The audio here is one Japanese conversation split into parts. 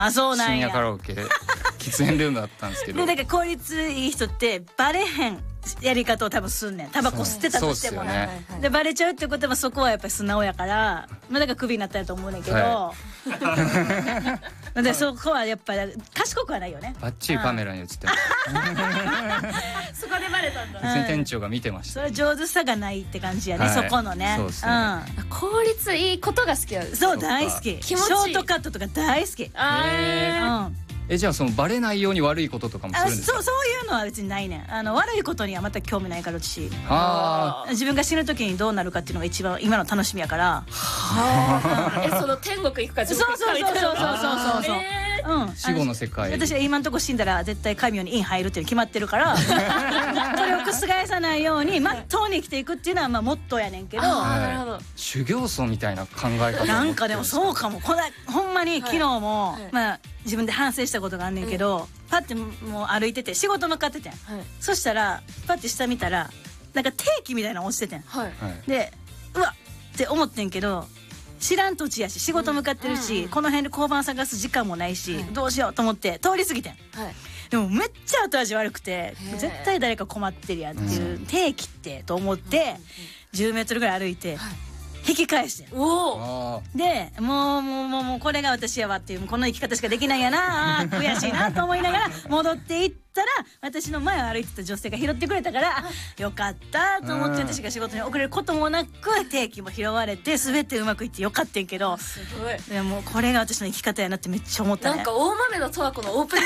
あ、そうなん深や。 夜カラオケ喫煙ルームだったんですけど。 でだから効率いい人ってバレへんやり方を多分すんねん。タバコ吸ってたとしてもね。でバレちゃうってことはそこはやっぱり素直やから、まあ、だからクビになったんやと思うねんけど、 はでそこはやっぱり賢くはないよね。 バッチリカメラに映ってます。 そこでバレたんだ。 別に店長が見てました。 それは上手さがないって感じやね、 はいそこのね。 そうですね効率いいことが好きなんです。 そう大好き。シ気持ちいいョートカットとか大好き。 じゃあそのバレないように悪いこととかもするんですか？ そういうのは別にないねん。悪いことには全く興味ないから私。 あ自分が死ぬ時にどうなるかっていうのが一番今の楽しみやから。 その天国行くか地獄そうそう行くかみたいな。 そうそう。 死後の世界。 私は今のとこ死んだら絶対神妙に院入るっていうの決まってるからそれを覆さないようにまっとうに生きていくっていうのはまあモットーやねんけど、 なるほど。 修行僧みたいな考え方。 なんかでもそうかも。ほんまに昨日もまあ自分で反省したことがあんねんけど、パッてもう歩いてて仕事向かっててん。そしたらパッて下見たらなんか定期みたいなの落ちててん。でうわって思ってんけど、知らん土地やし仕事向かってるし、この辺で交番探す時間もないし、どうしようと思って通り過ぎてん。でもめっちゃ後味悪くて絶対誰か困ってるやんっていう、定期ってと思って10メートルぐらい歩いて引き返してん。でもうこれが私やわっていう、この生き方しかできないやな、悔しいなと思いながら戻っていったら私の前を歩いてた女性が拾ってくれたからよかったと思って、私が仕事に遅れることもなく定期も拾われて全てうまくいってよかったんけど、 すごい。 でもこれが私の生き方やなってめっちゃ思ったね。 なんか大豆の十和子のオープニ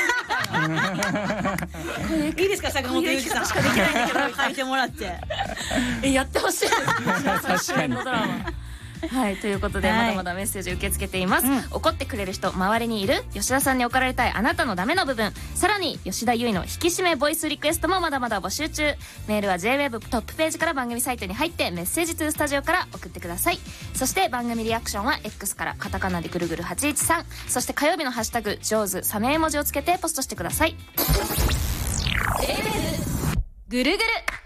ングいいですか、坂本裕二さん。しかできないんだけど書いてもらって。 やってほしいです。 確かに。 はい、ということで、まだまだメッセージ受け付けています。怒ってくれる人、周りにいる吉田さんに怒られたいあなたのダメな部分、さらに吉田優衣の引き締めボイスリクエストもまだまだ募集中。メールは JWEB トップページから番組サイトに入ってメッセージトゥースタジオから送ってください。そして番組リアクションは X からカタカナでぐるぐる813、そして火曜日のハッシュタグジョーズサメ絵文字をつけてポストしてください。 ぐるぐる